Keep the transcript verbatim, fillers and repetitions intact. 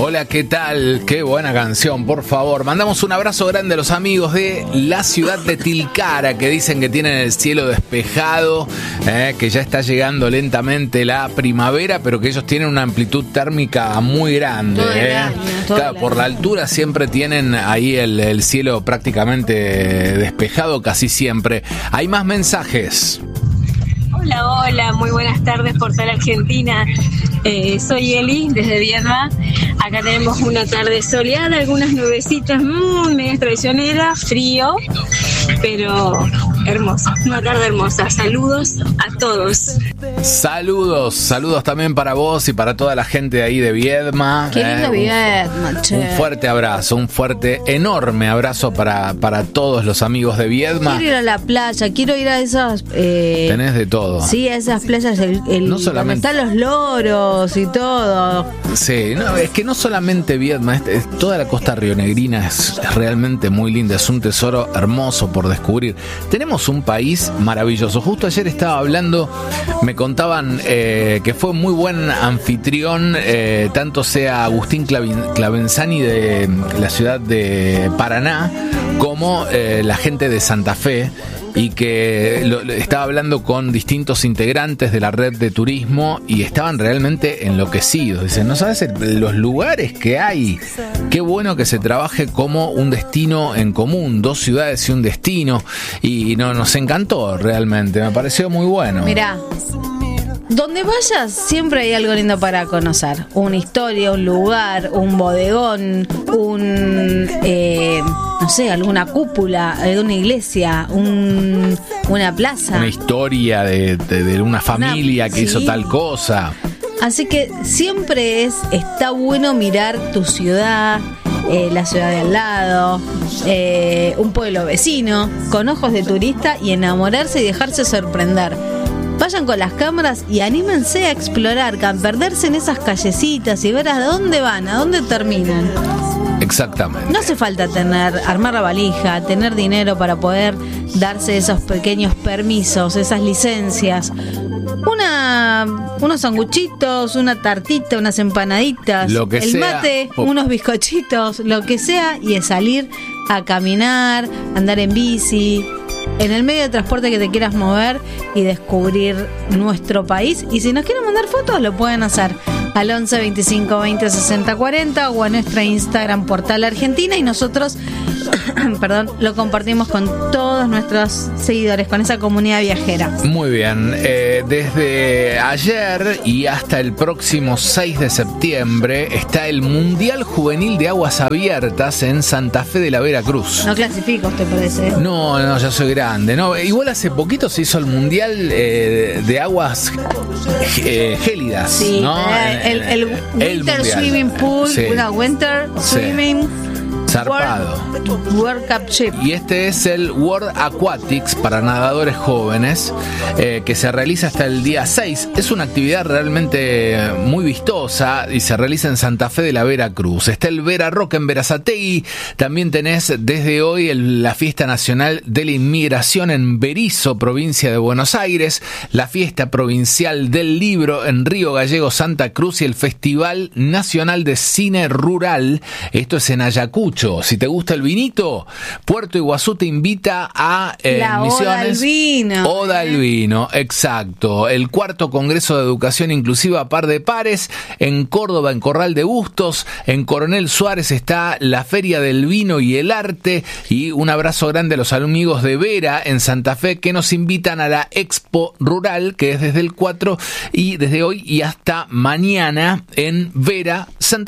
Hola, ¿qué tal? Qué buena canción, por favor. Mandamos un abrazo grande a los amigos de la ciudad de Tilcara, que dicen que tienen el cielo despejado, eh, que ya está llegando lentamente la primavera, pero que ellos tienen una amplitud térmica muy grande. Todo el eh. año, todo Claro, el por año. la altura siempre tienen ahí el, el cielo prácticamente despejado, casi siempre. Hay más mensajes. Hola, hola, muy buenas tardes, Portal Argentina. Eh, soy Eli, desde Viedma. Acá tenemos una tarde soleada, algunas nubecitas, mmm, medio traicionera, frío, pero hermosa, una tarde hermosa. Saludos a todos. Saludos, saludos también para vos y para toda la gente de ahí de Viedma. Qué lindo Eh, un- Viedma, che. Un fuerte abrazo, un fuerte, enorme abrazo para, para todos los amigos de Viedma. Quiero ir a la playa, quiero ir a esas... Eh, Tenés de todo. sí, a esas playas, el, el, No solamente- donde están los loros y todo. Sí, no, es que no solamente Viedma, es, es- toda la costa rionegrina es, es realmente muy linda, es un tesoro hermoso por descubrir. Tenemos un país maravilloso. Justo ayer estaba hablando, me contaban eh, que fue muy buen anfitrión, eh, tanto sea Agustín Clavin- Clavenzani de la ciudad de Paraná, como eh, la gente de Santa Fe. Y que lo, lo- estaba hablando con distintos integrantes de la red de turismo y estaban realmente enloquecidos. Dicen, no sabes el- los lugares que hay. Qué bueno que se trabaje como un destino en común, dos ciudades y un destino. Y no, nos encantó realmente, me pareció muy bueno. Mirá, donde vayas siempre hay algo lindo para conocer. Una historia, un lugar, un bodegón, un... eh, no sé, alguna cúpula, alguna iglesia, un, una plaza. Una historia de, de- de una familia que sí. hizo tal cosa. Así que siempre es, está bueno mirar tu ciudad, eh, la ciudad de al lado, eh, un pueblo vecino, con ojos de turista y enamorarse y dejarse sorprender. Vayan con las cámaras y anímense a explorar, a perderse en esas callecitas y ver a dónde van, a dónde terminan. Exactamente. No hace falta tener, armar la valija, tener dinero para poder darse esos pequeños permisos, esas licencias. Una, unos sanguchitos, una tartita, unas empanaditas, Lo que el sea. mate, Po- unos bizcochitos, lo que sea, y es salir a caminar, andar en bici, en el medio de transporte que te quieras mover y descubrir nuestro país. Y si nos quieren mandar fotos, lo pueden hacer al once veinticinco veinte sesenta cuarenta o a nuestra Instagram Portal Argentina y nosotros perdón, lo compartimos con todos nuestros seguidores, con esa comunidad viajera. Muy bien, eh, desde ayer y hasta el próximo seis de septiembre está el Mundial Juvenil de Aguas Abiertas en Santa Fe de la Veracruz. No clasifico, ¿te parece? No, no, ya soy grande. No, igual hace poquito se hizo el Mundial eh, de aguas eh, gélidas. Sí, ¿no? eh, el, el El Winter Mundial. Swimming Pool, Sí. una Winter Sí. Swimming Zarpado. World, World Cup Ship. Y este es el World Aquatics para nadadores jóvenes, eh, que se realiza hasta el día seis. Es una actividad realmente muy vistosa y se realiza en Santa Fe de la Veracruz. Está el Vera Rock en Berazategui. También tenés desde hoy el- la Fiesta Nacional de la Inmigración en Berizo, provincia de Buenos Aires, la Fiesta Provincial del Libro en Río Gallego, Santa Cruz, y el Festival Nacional de Cine Rural. Esto es en Ayacucho. Si te gusta el vinito, Puerto Iguazú te invita a eh, La Oda Misiones. al Vino. Oda al Vino, exacto. El cuarto Congreso de Educación Inclusiva Par de Pares en Córdoba, en Corral de Bustos. En Coronel Suárez está la Feria del Vino y el Arte. Y un abrazo grande a los amigos de Vera en Santa Fe, que nos invitan a la Expo Rural, que es desde el cuatro y desde hoy y hasta mañana en Vera, Santa Fe.